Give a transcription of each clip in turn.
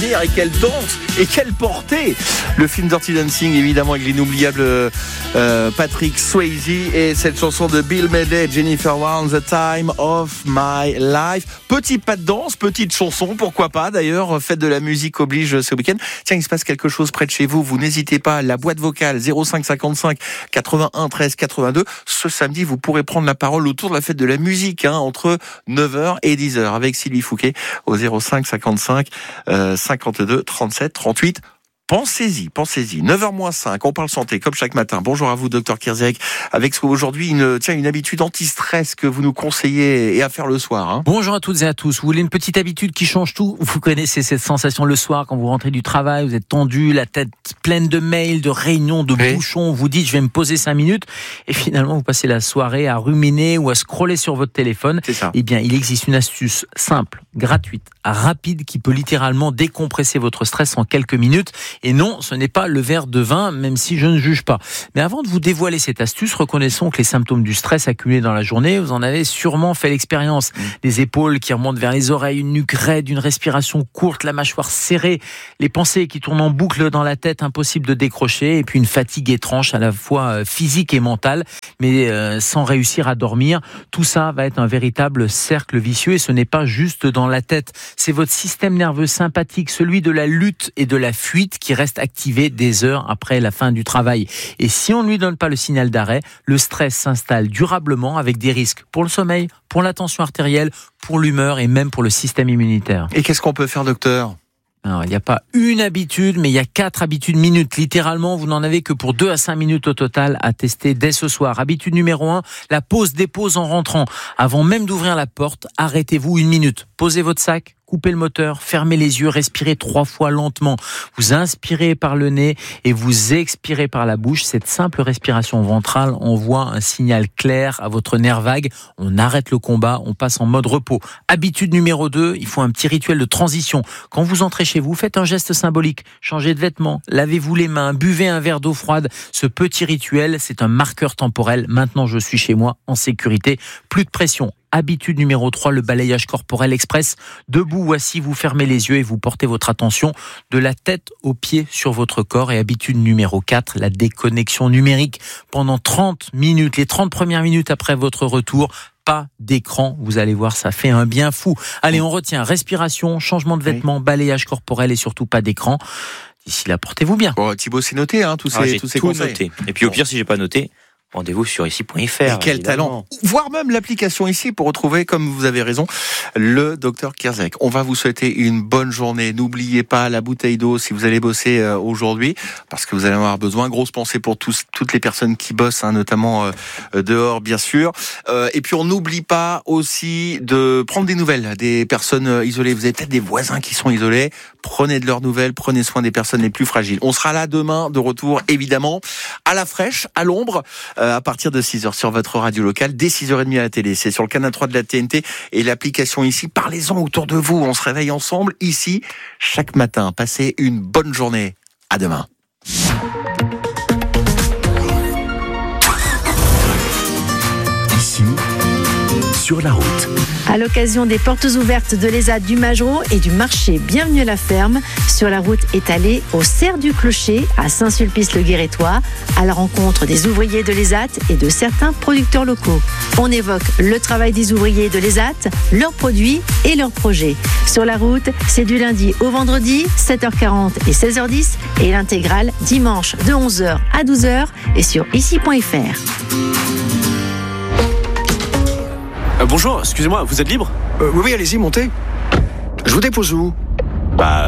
avenir et quelle danse et quelle portée. Le film Dirty Dancing, évidemment, avec l'inoubliable Patrick Swayze et cette chanson de Bill Medley et Jennifer Warnes, The Time of My Life. Petit pas de danse, petite chanson, pourquoi pas d'ailleurs, fête de la musique oblige ce week-end. Tiens, il se passe quelque chose près de chez vous, vous n'hésitez pas, la boîte vocale 05 55 81 13 82. Ce samedi, vous pourrez prendre la parole autour de la fête de la musique, entre 9h et 10h avec Sylvie Fouquet au 05 55 52 37 38. Pensez-y. 9h-5, on parle santé, comme chaque matin. Bonjour à vous, docteur Kierzek, avec aujourd'hui une habitude anti-stress que vous nous conseillez et à faire le soir. Bonjour à toutes et à tous. Vous voulez une petite habitude qui change tout? Vous connaissez cette sensation le soir quand vous rentrez du travail, vous êtes tendu, la tête pleine de mails, de réunions, de bouchons, vous dites je vais me poser 5 minutes et finalement vous passez la soirée à ruminer ou à scroller sur votre téléphone. C'est ça. Eh bien, il existe une astuce simple, gratuite, rapide qui peut littéralement décompresser votre stress en quelques minutes. Et non, ce n'est pas le verre de vin, même si je ne juge pas. Mais avant de vous dévoiler cette astuce, reconnaissons que les symptômes du stress accumulés dans la journée, vous en avez sûrement fait l'expérience. Des épaules qui remontent vers les oreilles, une nuque raide, une respiration courte, la mâchoire serrée, les pensées qui tournent en boucle dans la tête, impossible de décrocher, et puis une fatigue étrange à la fois physique et mentale, mais sans réussir à dormir. Tout ça va être un véritable cercle vicieux et ce n'est pas juste dans la tête. C'est votre système nerveux sympathique, celui de la lutte et de la fuite qui reste activé des heures après la fin du travail. Et si on ne lui donne pas le signal d'arrêt, le stress s'installe durablement avec des risques pour le sommeil, pour la tension artérielle, pour l'humeur et même pour le système immunitaire. Et qu'est-ce qu'on peut faire, docteur ? Alors, il n'y a pas une habitude, mais il y a 4 habitudes minutes. Littéralement, vous n'en avez que pour 2 à 5 minutes au total à tester dès ce soir. Habitude numéro 1, la pause-dépose en rentrant. Avant même d'ouvrir la porte, arrêtez-vous 1 minute. Posez votre sac, coupez le moteur, fermez les yeux, respirez 3 fois lentement. Vous inspirez par le nez et vous expirez par la bouche. Cette simple respiration ventrale envoie un signal clair à votre nerf vague. On arrête le combat, on passe en mode repos. Habitude numéro 2, il faut un petit rituel de transition. Quand vous entrez chez vous, faites un geste symbolique. Changez de vêtements, lavez-vous les mains, buvez un verre d'eau froide. Ce petit rituel, c'est un marqueur temporel. Maintenant, je suis chez moi, en sécurité. Plus de pression. Habitude numéro 3, le balayage corporel express. Debout ou assis, vous fermez les yeux et vous portez votre attention de la tête aux pieds sur votre corps. Et habitude numéro 4, la déconnexion numérique. Pendant 30 minutes, les 30 premières minutes après votre retour, pas d'écran, vous allez voir, ça fait un bien fou. Allez, on retient respiration, changement de vêtements, balayage corporel et surtout pas d'écran. D'ici là, portez-vous bien. Bon, Thibaut, c'est noté, tous ces conseils. Noté. Et puis au pire, si j'ai pas noté, rendez-vous sur ici.fr. Et quel talent! Voire même l'application ici pour retrouver, comme vous avez raison, le docteur Kierzek. On va vous souhaiter une bonne journée. N'oubliez pas la bouteille d'eau si vous allez bosser aujourd'hui, parce que vous allez en avoir besoin. Grosse pensée pour toutes les personnes qui bossent, notamment dehors, bien sûr. Et puis on n'oublie pas aussi de prendre des nouvelles des personnes isolées. Vous avez peut-être des voisins qui sont isolés. Prenez de leurs nouvelles, prenez soin des personnes les plus fragiles. On sera là demain, de retour, évidemment, à la fraîche, à l'ombre, à partir de 6h sur votre radio locale, dès 6h30 à la télé. C'est sur le canal 3 de la TNT et l'application ici. Parlez-en autour de vous. On se réveille ensemble ici chaque matin. Passez une bonne journée. À demain. Ici, sur la route. À l'occasion des portes ouvertes de l'ESAT du Magereau et du marché Bienvenue à la ferme, sur la route étalée au Cerf du Clocher à Saint-Sulpice-le-Guérétois, à la rencontre des ouvriers de l'ESAT et de certains producteurs locaux. On évoque le travail des ouvriers de l'ESAT, leurs produits et leurs projets. Sur la route, c'est du lundi au vendredi, 7h40 et 16h10, et l'intégrale dimanche de 11h à 12h et sur ici.fr. Bonjour, excusez-moi, vous êtes libre ? Oui, allez-y, montez. Je vous dépose où ? Devinez ?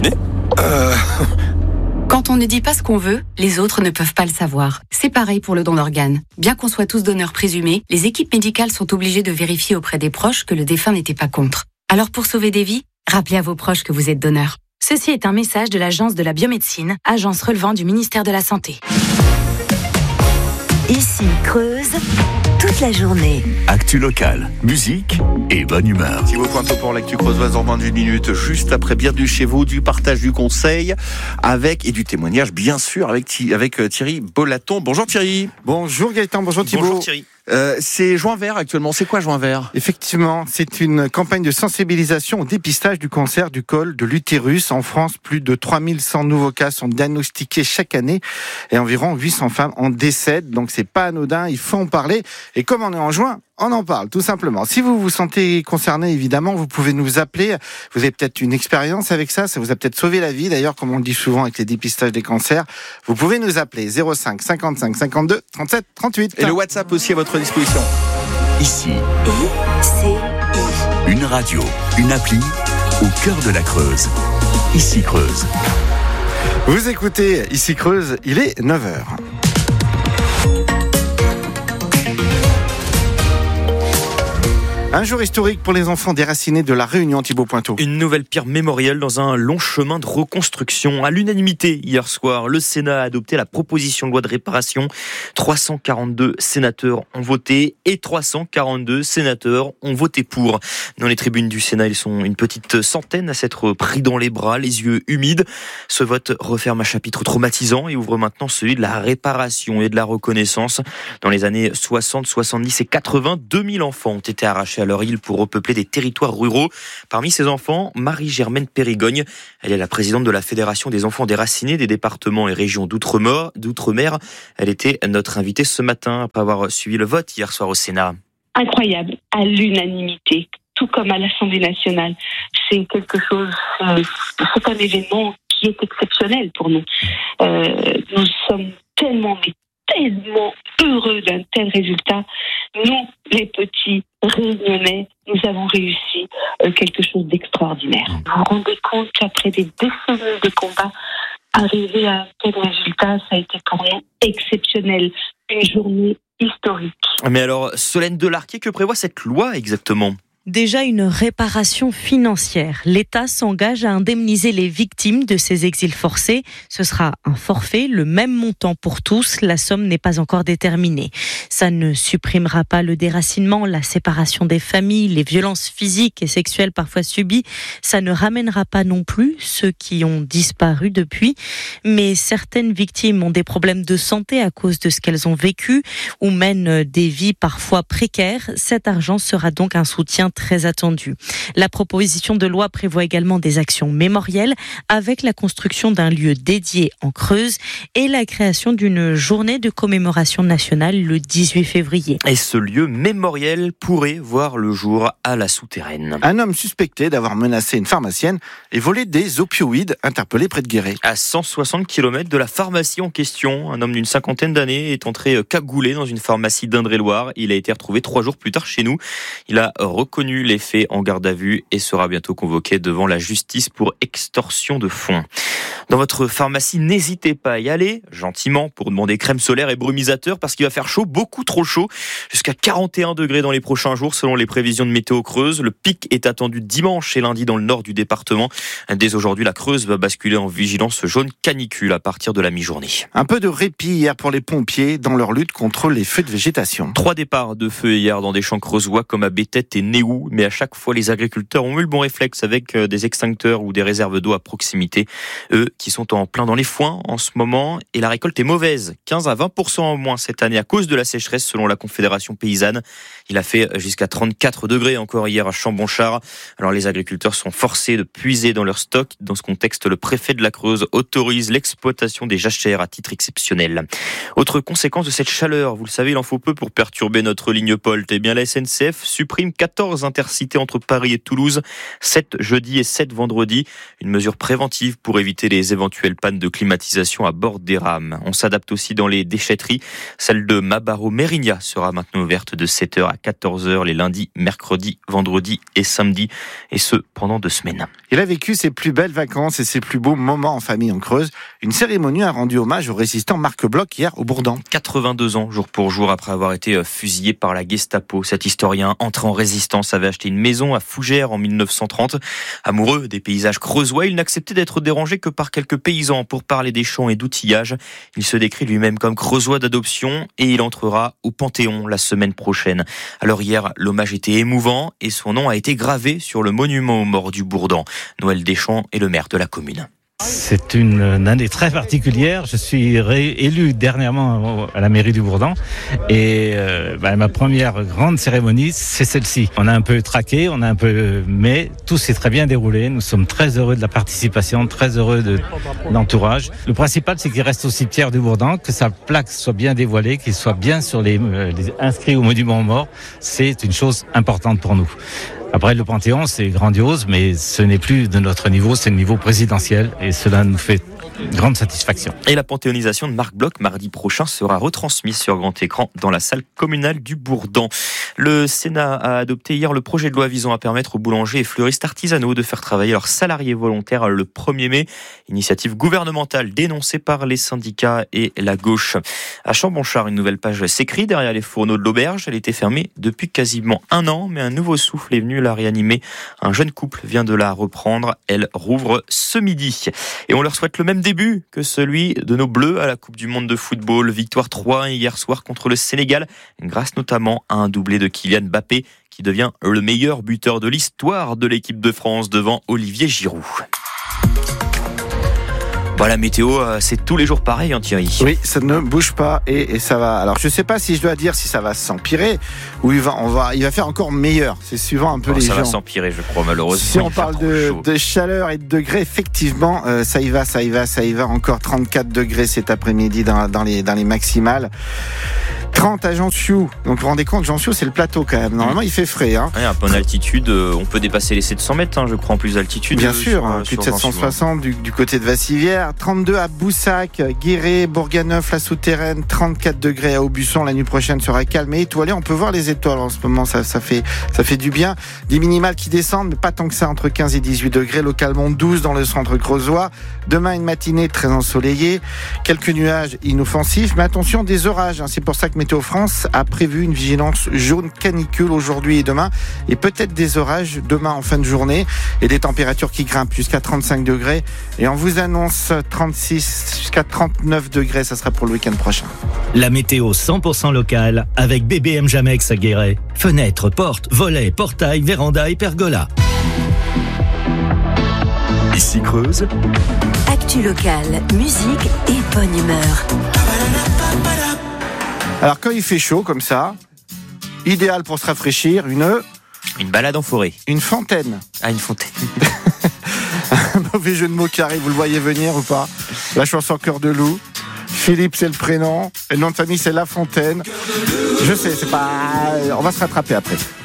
Quand on ne dit pas ce qu'on veut, les autres ne peuvent pas le savoir. C'est pareil pour le don d'organes. Bien qu'on soit tous donneurs présumés, les équipes médicales sont obligées de vérifier auprès des proches que le défunt n'était pas contre. Alors pour sauver des vies, rappelez à vos proches que vous êtes donneur. Ceci est un message de l'Agence de la biomédecine, agence relevant du ministère de la Santé. Ici, Creuse, toute la journée. Actu locale, musique et bonne humeur. Thibaut Pointeau pour l'actu creusoise en moins d'une minute, juste après Bienvenue chez vous, du partage du conseil et du témoignage, bien sûr, avec Thierry Bolaton. Bonjour Thierry. Bonjour Gaëtan, bonjour Thibaut. Bonjour Thierry. C'est Joint Vert actuellement. C'est quoi Joint Vert ? Effectivement, c'est une campagne de sensibilisation au dépistage du cancer du col de l'utérus. En France, plus de 3100 nouveaux cas sont diagnostiqués chaque année et environ 800 femmes en décèdent. Donc c'est pas anodin, il faut en parler. Et comme on est en juin, on en parle, tout simplement. Si vous vous sentez concerné, évidemment, vous pouvez nous appeler. Vous avez peut-être une expérience avec ça vous a peut-être sauvé la vie. D'ailleurs, comme on le dit souvent avec les dépistages des cancers, vous pouvez nous appeler 05 55 52 37 38. Et le WhatsApp aussi à votre disposition. Ici, une radio, une appli au cœur de la Creuse. Ici Creuse. Vous écoutez Ici Creuse, il est 9h. Un jour historique pour les enfants déracinés de la Réunion, Thibaut Pointeau. Une nouvelle pierre mémorielle dans un long chemin de reconstruction. À l'unanimité, hier soir, le Sénat a adopté la proposition de loi de réparation. 342 sénateurs ont voté et 342 sénateurs ont voté pour. Dans les tribunes du Sénat, ils sont une petite centaine à s'être pris dans les bras, les yeux humides. Ce vote referme un chapitre traumatisant et ouvre maintenant celui de la réparation et de la reconnaissance. Dans les années 60, 70 et 80, 2000 enfants ont été arrachés à leur île pour repeupler des territoires ruraux. Parmi ces enfants, Marie-Germaine Périgogne. Elle est la présidente de la Fédération des enfants déracinés des départements et régions d'outre-mer. Elle était notre invitée ce matin après avoir suivi le vote hier soir au Sénat. Incroyable, à l'unanimité, tout comme à l'Assemblée nationale. C'est quelque chose, c'est un événement qui est exceptionnel pour nous. Nous sommes tellement heureux d'un tel résultat. Nous, les petits Réunionnais, nous avons réussi quelque chose d'extraordinaire. Vous vous rendez compte qu'après des décennies de combats, arriver à un tel résultat, ça a été pour nous exceptionnel. Une journée historique. Mais alors, Solène Delarquier, que prévoit cette loi exactement ? Déjà une réparation financière. L'État s'engage à indemniser les victimes de ces exils forcés. Ce sera un forfait, le même montant pour tous. La somme n'est pas encore déterminée. Ça ne supprimera pas le déracinement, la séparation des familles, les violences physiques et sexuelles parfois subies. Ça ne ramènera pas non plus ceux qui ont disparu depuis. Mais certaines victimes ont des problèmes de santé à cause de ce qu'elles ont vécu ou mènent des vies parfois précaires. Cet argent sera donc un soutien très attendu. La proposition de loi prévoit également des actions mémorielles avec la construction d'un lieu dédié en Creuse et la création d'une journée de commémoration nationale le 18 février. Et ce lieu mémoriel pourrait voir le jour à la Souterraine. Un homme suspecté d'avoir menacé une pharmacienne et volé des opioïdes interpellé près de Guéret. À 160 km de la pharmacie en question, un homme d'une cinquantaine d'années est entré cagoulé dans une pharmacie d'Indre-et-Loire. Il a été retrouvé 3 jours plus tard chez nous. Il a reconnu les faits en garde à vue et sera bientôt convoqué devant la justice pour extorsion de fonds. Dans votre pharmacie, n'hésitez pas à y aller, gentiment, pour demander crème solaire et brumisateur, parce qu'il va faire chaud, beaucoup trop chaud, jusqu'à 41 degrés dans les prochains jours, selon les prévisions de Météo Creuse. Le pic est attendu dimanche et lundi dans le nord du département. Dès aujourd'hui, la Creuse va basculer en vigilance jaune canicule à partir de la mi-journée. Un peu de répit hier pour les pompiers dans leur lutte contre les feux de végétation. 3 départs de feu hier dans des champs creusois comme à Béthette et Néou, mais à chaque fois, les agriculteurs ont eu le bon réflexe avec des extincteurs ou des réserves d'eau à proximité. Eux qui sont en plein dans les foins en ce moment et la récolte est mauvaise, 15 à 20% en moins cette année à cause de la sécheresse selon la Confédération paysanne. Il a fait jusqu'à 34 degrés encore hier à Chambonchard. Alors les agriculteurs sont forcés de puiser dans leur stock. Dans ce contexte, le préfet de la Creuse autorise l'exploitation des jachères à titre exceptionnel. Autre conséquence de cette chaleur, vous le savez, il en faut peu pour perturber notre ligne Polt. Eh bien la SNCF supprime 14 intercités entre Paris et Toulouse, 7 jeudi et 7 vendredi. Une mesure préventive pour éviter les éventuelles pannes de climatisation à bord des rames. On s'adapte aussi dans les déchetteries. Celle de Mabaro-Mérignac sera maintenant ouverte de 7h à 14h les lundis, mercredis, vendredis et samedis. Et ce, pendant 2 semaines. Il a vécu ses plus belles vacances et ses plus beaux moments en famille en Creuse. Une cérémonie a rendu hommage au résistant Marc Bloch hier au Bourdan. 82 ans, jour pour jour, après avoir été fusillé par la Gestapo. Cet historien, entré en résistance, avait acheté une maison à Fougères en 1930. Amoureux des paysages creusois, il n'acceptait d'être dérangé que par quelques paysans pour parler des champs et d'outillage. Il se décrit lui-même comme creusois d'adoption et il entrera au Panthéon la semaine prochaine. Alors hier, l'hommage était émouvant et son nom a été gravé sur le monument aux morts du Bourdan. Noël Deschamps est le maire de la commune. C'est une année très particulière. Je suis réélu dernièrement à la mairie du Bourdan et ma première grande cérémonie, c'est celle-ci. On a un peu traqué, mais tout s'est très bien déroulé. Nous sommes très heureux de la participation, très heureux de l'entourage. Le principal, c'est qu'il reste au cimetière du Bourdan, que sa plaque soit bien dévoilée, qu'il soit bien sur les inscrits au monument aux morts. C'est une chose importante pour nous. Après, le Panthéon, c'est grandiose, mais ce n'est plus de notre niveau, c'est le niveau présidentiel et cela nous fait grande satisfaction. Et la panthéonisation de Marc Bloch, mardi prochain, sera retransmise sur grand écran dans la salle communale du Bourdan. Le Sénat a adopté hier le projet de loi visant à permettre aux boulangers et fleuristes artisanaux de faire travailler leurs salariés volontaires le 1er mai. Initiative gouvernementale dénoncée par les syndicats et la gauche. À Chambonchard, une nouvelle page s'écrit derrière les fourneaux de l'auberge. Elle était fermée depuis quasiment 1 an, mais un nouveau souffle est venu la réanimer. Un jeune couple vient de la reprendre. Elle rouvre ce midi. Et on leur souhaite le même début que celui de nos Bleus à la Coupe du Monde de football. Victoire 3 hier soir contre le Sénégal, grâce notamment à un doublé de Kylian Mbappé qui devient le meilleur buteur de l'histoire de l'équipe de France devant Olivier Giroud. Bah, la météo, c'est tous les jours pareil, hein, Thierry. Oui, ça ne bouge pas et ça va. Alors, je sais pas si je dois dire si ça va s'empirer ou il va faire encore meilleur. C'est suivant un peu les gens. Ça va s'empirer, je crois, malheureusement. Si on parle de chaleur et de degrés, effectivement, ça y va. Encore 34 degrés cet après-midi dans les maximales. 30 à Jansiou. Donc, vous vous rendez compte, Jansiou, c'est le plateau quand même. Normalement, il fait frais. Hein. Ouais, un peu en altitude, on peut dépasser les 700 mètres, hein, je crois, en plus d'altitude. Bien sûr, plus de 760 du côté de Vassivière. 32 à Boussac, Guéret, Bourganeuf, la Souterraine. 34 degrés à Aubusson. La nuit prochaine sera calme et étoilée. On peut voir les étoiles en ce moment, ça fait du bien. Des minimales qui descendent, mais pas tant que ça, entre 15 et 18 degrés. Localement 12 dans le centre creusois. Demain, une matinée très ensoleillée. Quelques nuages inoffensifs, mais attention, des orages. C'est pour ça que Météo France a prévu une vigilance jaune canicule aujourd'hui et demain, et peut-être des orages demain en fin de journée, et des températures qui grimpent jusqu'à 35 degrés, et on vous annonce 36 jusqu'à 39 degrés, ça sera pour le week-end prochain. La météo 100% locale avec BBM Jamex à Guéret. Fenêtres, portes, volets, portails, vérandas et pergolas. Ici Creuse. Actu locale, musique et bonne humeur. Alors quand il fait chaud comme ça, idéal pour se rafraîchir, une balade en forêt. Une fontaine. Ah, une fontaine. Un mauvais jeu de mots qui arrive, vous le voyez venir ou pas? La chanson Cœur de loup. Philippe, c'est le prénom. Et le nom de famille, c'est La Fontaine. Je sais, c'est pas... On va se rattraper après.